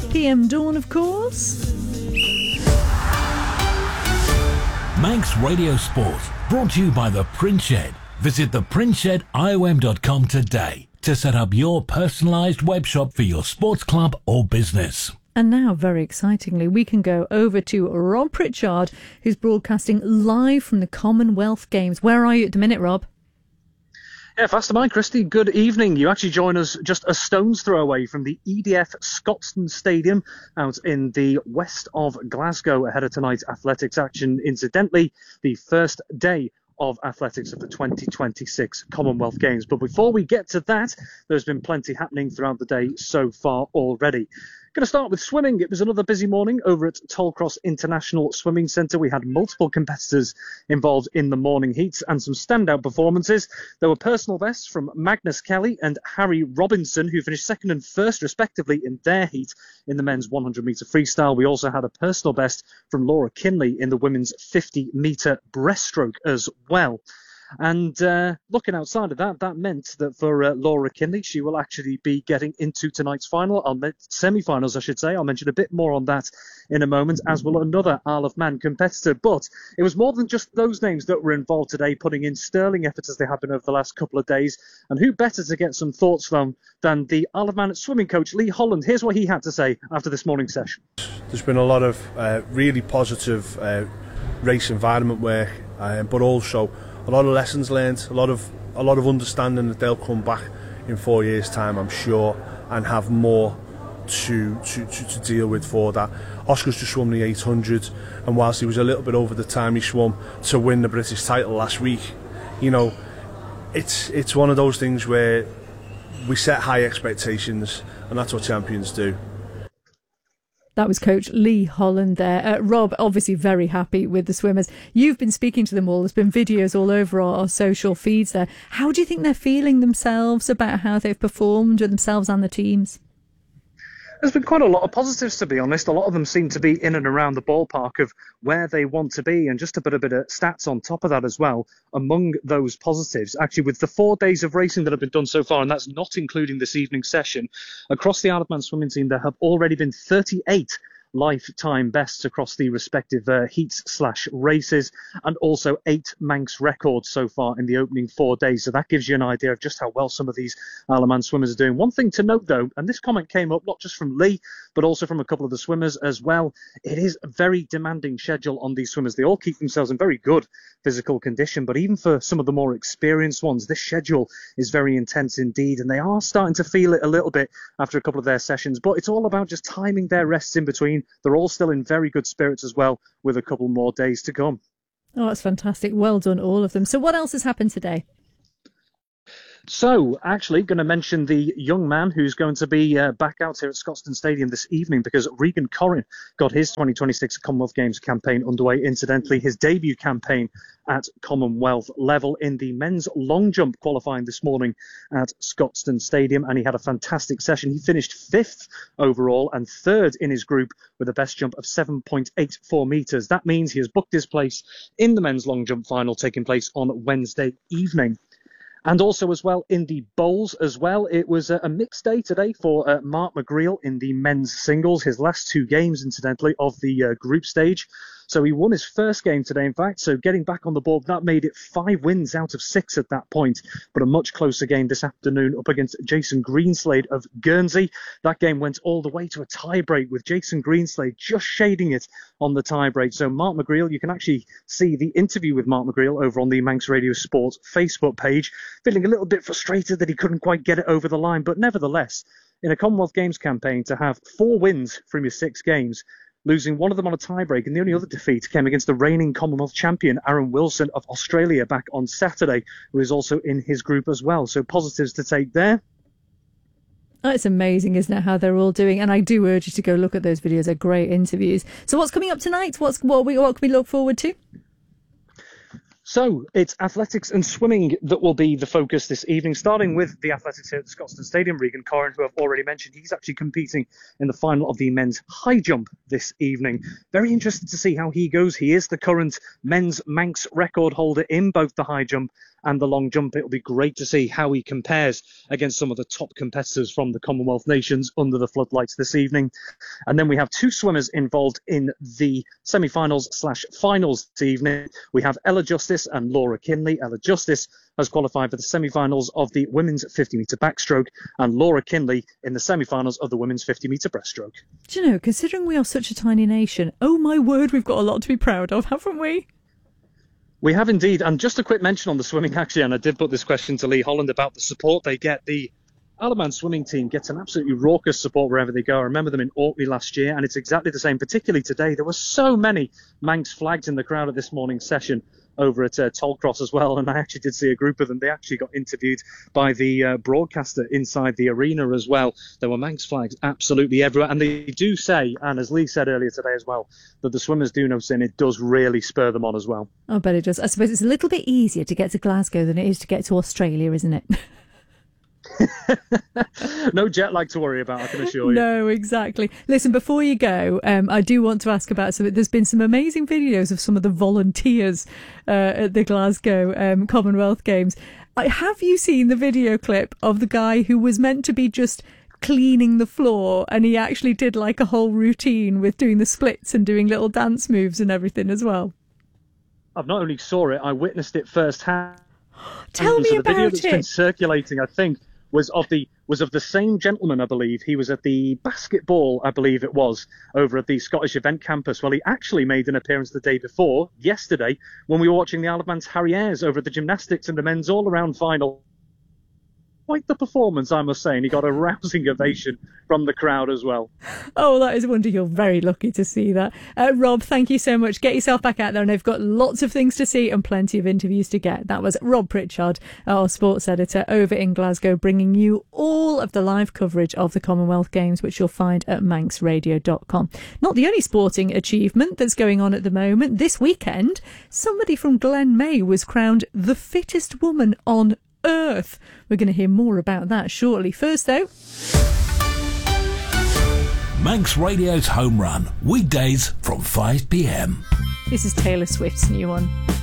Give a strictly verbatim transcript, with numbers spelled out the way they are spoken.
p m dawn, of course. Manx Radio Sport, brought to you by The Print Shed. Visit the print shed I O M dot com today to set up your personalised web shop for your sports club or business. And now, very excitingly, we can go over to Rob Pritchard, who's broadcasting live from the Commonwealth Games. Where are you at the minute, Rob? Yeah, faster mine, Christy. Good evening. You actually join us just a stone's throw away from the E D F Scotstoun Stadium out in the west of Glasgow ahead of tonight's athletics action. Incidentally, the first day of athletics of the twenty twenty-six Commonwealth Games. But before we get to that, there's been plenty happening throughout the day so far already. Going to start with swimming. It was another busy morning over at Tollcross International Swimming Centre. We had multiple competitors involved in the morning heats and some standout performances. There were personal bests from Magnus Kelly and Harry Robinson, who finished second and first respectively in their heat in the men's one hundred metre freestyle. We also had a personal best from Laura Kinley in the women's fifty metre breaststroke as well. And uh, looking outside of that, that meant that for uh, Laura Kinley, she will actually be getting into tonight's final, I'll me- semi-finals, I should say. I'll mention a bit more on that in a moment, as will another Isle of Man competitor. But it was more than just those names that were involved today, putting in sterling efforts as they have been over the last couple of days. And who better to get some thoughts from than the Isle of Man swimming coach, Lee Holland. Here's what he had to say after this morning's session. There's been a lot of uh, really positive uh, race environment work, uh, but also a lot of lessons learned, a lot of a lot of understanding that they'll come back in four years' time, I'm sure, and have more to to, to, to deal with for that. Oscar's just swum the eight hundred, and whilst he was a little bit over the time he swum to win the British title last week, you know, it's it's one of those things where we set high expectations, and that's what champions do. That was Coach Lee Holland there. Uh, Rob, obviously very happy with the swimmers. You've been speaking to them all. There's been videos all over our, our social feeds there. How do you think they're feeling themselves about how they've performed with themselves and the teams? There's been quite a lot of positives, to be honest. A lot of them seem to be in and around the ballpark of where they want to be. And just to put a bit of stats on top of that as well, among those positives, actually with the four days of racing that have been done so far, and that's not including this evening's session, across the Isle of Man swimming team, there have already been thirty-eight lifetime bests across the respective uh, heats slash races, and also eight Manx records so far in the opening four days. So that gives you an idea of just how well some of these Isle of Man swimmers are doing. One thing to note, though, and this comment came up not just from Lee, but also from a couple of the swimmers as well, it is a very demanding schedule on these swimmers. They all keep themselves in very good physical condition, but even for some of the more experienced ones, this schedule is very intense indeed, and they are starting to feel it a little bit after a couple of their sessions. But it's all about just timing their rests in between. They're all still in very good spirits as well, with a couple more days to come. Oh, that's fantastic. Well done, all of them. So what else has happened today? So, actually, going to mention the young man who's going to be uh, back out here at Scotstoun Stadium this evening, because Regan Corrin got his twenty twenty-six Commonwealth Games campaign underway. Incidentally, his debut campaign at Commonwealth level in the men's long jump qualifying this morning at Scotstoun Stadium, and he had a fantastic session. He finished fifth overall and third in his group with a best jump of seven point eight four metres. That means he has booked his place in the men's long jump final taking place on Wednesday evening. And also as well in the bowls as well, it was a, a mixed day today for uh, Mark McGreal in the men's singles, his last two games, incidentally, of the uh, group stage. So he won his first game today, in fact. So getting back on the board, that made it five wins out of six at that point. But a much closer game this afternoon up against Jason Greenslade of Guernsey. That game went all the way to a tie-break with Jason Greenslade just shading it on the tie-break. So Mark McGreal, you can actually see the interview with Mark McGreal over on the Manx Radio Sport Facebook page, feeling a little bit frustrated that he couldn't quite get it over the line. But nevertheless, in a Commonwealth Games campaign, to have four wins from your six games, losing one of them on a tiebreak, and the only other defeat came against the reigning Commonwealth champion, Aaron Wilson of Australia, back on Saturday, who is also in his group as well. So positives to take there. Oh, it's amazing, isn't it, how they're all doing? And I do urge you to go look at those videos. They're great interviews. So what's coming up tonight? What's what, we, what can we look forward to? So it's athletics and swimming that will be the focus this evening, starting with the athletics here at the Scotstoun Stadium. Regan Corrin, who I've already mentioned, he's actually competing in the final of the men's high jump this evening. Very interested to see how he goes. He is the current men's Manx record holder in both the high jump and the long jump. It'll be great to see how he compares against some of the top competitors from the Commonwealth nations under the floodlights this evening. And then we have two swimmers involved in the semi-finals slash finals this evening. We have Ella Justice and Laura Kinley. Ella Justice has qualified for the semi-finals of the women's fifty metre backstroke, and Laura Kinley in the semi-finals of the women's fifty metre breaststroke. Do you know, considering we are such a tiny nation, oh my word, we've got a lot to be proud of, haven't we? We have indeed. And just a quick mention on the swimming, actually, and I did put this question to Lee Holland about the support they get. The Isle of Man swimming team gets an absolutely raucous support wherever they go. I remember them in Orkney last year, and it's exactly the same, particularly today. There were so many Manx flags in the crowd at this morning's session over at uh, Tollcross as well, and I actually did see a group of them. They actually got interviewed by the uh, broadcaster inside the arena as well. There were Manx flags absolutely everywhere, and they do say, and as Lee said earlier today as well, that the swimmers do notice, and it does really spur them on as well. I bet it does. I suppose it's a little bit easier to get to Glasgow than it is to get to Australia, isn't it? No jet lag to worry about, I can assure you. No, exactly. Listen, before you go, um, I do want to ask about some. There's been some amazing videos of some of the volunteers uh, at the Glasgow um, Commonwealth Games. I, have you seen the video clip of the guy who was meant to be just cleaning the floor, and he actually did like a whole routine with doing the splits and doing little dance moves and everything as well? I've not only saw it, I witnessed it firsthand. Tell me so the about video that's it. been circulating, I think, was of the was of the same gentleman, I believe. He was at the basketball, I believe it was, over at the Scottish Event Campus. Well, he actually made an appearance the day before, yesterday, when we were watching the Isle of Man's Harry Ayres over at the gymnastics and the men's all-around final. Quite the performance, I must say, and he got a rousing ovation from the crowd as well. Oh, that is a wonder. You're very lucky to see that. Uh, Rob, thank you so much. Get yourself back out there, and they've got lots of things to see and plenty of interviews to get. That was Rob Pritchard, our sports editor over in Glasgow, bringing you all of the live coverage of the Commonwealth Games, which you'll find at manx radio dot com. Not the only sporting achievement that's going on at the moment. This weekend, somebody from Glen May was crowned the fittest woman on Earth. We're going to hear more about that shortly. First, though, Manx Radio's Home Run, weekdays from five p m. this is Taylor Swift's new one.